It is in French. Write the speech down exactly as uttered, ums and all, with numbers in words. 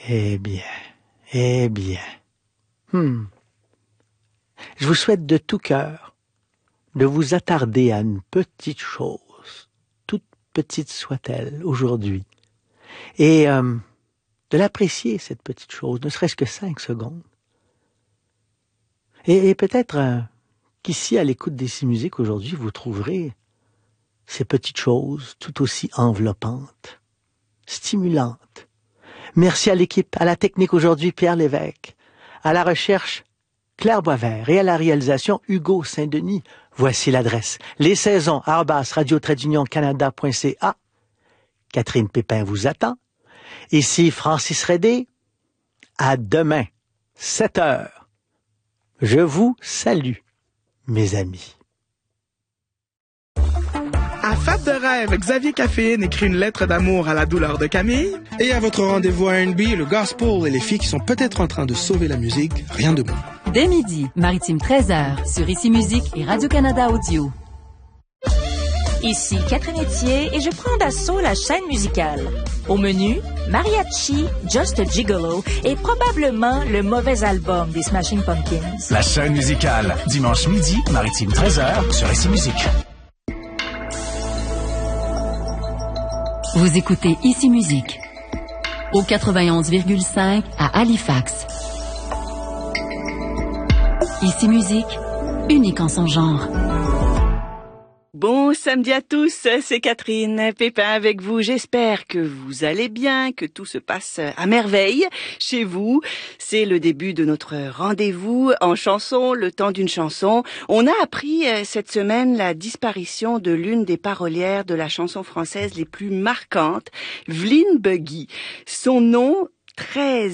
Eh bien, eh bien. Hmm. Je vous souhaite de tout cœur de vous attarder à une petite chose, toute petite soit-elle, aujourd'hui, et euh, de l'apprécier, cette petite chose, ne serait-ce que cinq secondes. Et, et peut-être euh, qu'ici, à l'écoute d'Ici Musique, aujourd'hui, vous trouverez ces petites choses tout aussi enveloppantes, stimulantes. Merci à l'équipe, à la technique aujourd'hui, Pierre Lévesque, à la recherche, Claire Boisvert, et à la réalisation, Hugo Saint-Denis. Voici l'adresse. Les saisons, arobase radio trait d'union canada point c a. Catherine Pépin vous attend. Ici Francis Redé. À demain, sept heures. Je vous salue, mes amis. À Fab de rêve, Xavier Caféine écrit une lettre d'amour à la douleur de Camille. Et à votre rendez-vous R and B, le gospel et les filles qui sont peut-être en train de sauver la musique, rien de moins. Dès midi, Maritime treize heures, sur Ici Musique et Radio-Canada Audio. Ici Catherine Etier et je prends d'assaut la chaîne musicale. Au menu, Mariachi, Just a Gigolo et probablement le mauvais album des Smashing Pumpkins. La chaîne musicale, dimanche midi, Maritime treize heures, sur Ici Musique. Vous écoutez Ici Musique au quatre-vingt-onze virgule cinq à Halifax. Ici Musique, unique en son genre. Bon samedi à tous, c'est Catherine Pépin avec vous. J'espère que vous allez bien, que tout se passe à merveille chez vous. C'est le début de notre rendez-vous en chanson, le temps d'une chanson. On a appris cette semaine la disparition de l'une des parolières de la chanson française les plus marquantes, Vline Buggy. Son nom, très